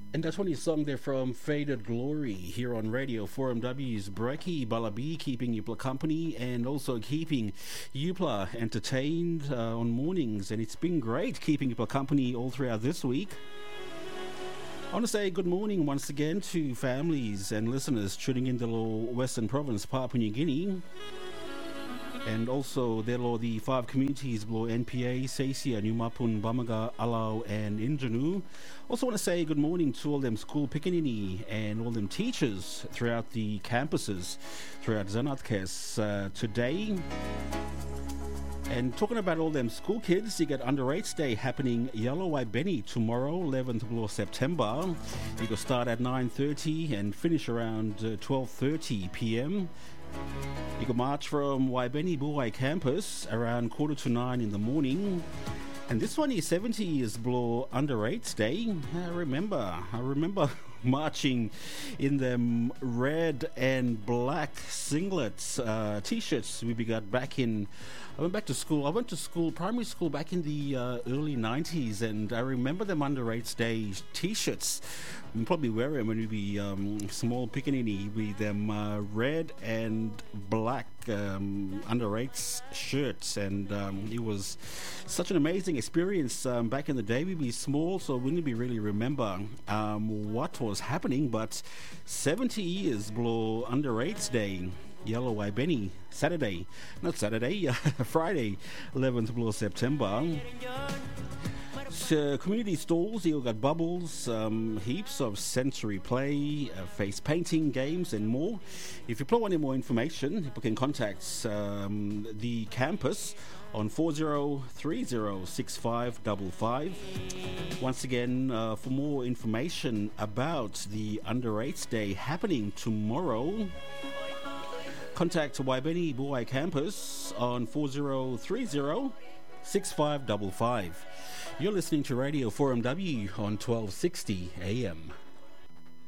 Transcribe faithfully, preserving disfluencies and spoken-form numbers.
And that's one song there from Faded Glory here on Radio Forum W's Brekkie Balabi, keeping Yupla company and also keeping Yupla entertained uh, on mornings. And it's been great keeping Yupla company all throughout this week. I want to say good morning once again to families and listeners tuning in the Western Province, Papua New Guinea. And also there are the five communities below N P A, Seisia, Numapun, Bamaga, Alau and Injunu. Also want to say good morning to all them school pickaninny and all them teachers throughout the campuses throughout Zanatkes uh, today. And talking about all them school kids, you got Under eights Day happening Yellow Waibeni tomorrow, eleventh of September. You can start at nine thirty and finish around uh, twelve thirty p.m. You can march from Waibeni Buai campus around quarter to nine in the morning. And this one is seventy years below Under eights Day. I remember, I remember marching in them red and black singlets, uh, t-shirts we got back in, I went back to school, I went to school, primary school back in the uh, early nineties, and I remember them Under eights Day t-shirts. We probably wear them when we be um, small pickaninny with them uh, red and black um, Under eights shirts, and um, it was such an amazing experience um, back in the day. We'd be small, so we wouldn't be really remember um, what was happening, but seventy years below Under eights Day, Yellow Waibeni, Saturday, not Saturday, uh, Friday, eleventh of September. So, community stalls, you've got bubbles, um, heaps of sensory play, uh, face painting, games and more. If you want any more information, you can contact um, the campus on four zero three zero six five five five. Once again, uh, for more information about the Under eights Day happening tomorrow, contact Waibeni Buai campus on four zero three zero six five five five. You're listening to Radio Forum W on twelve sixty A M.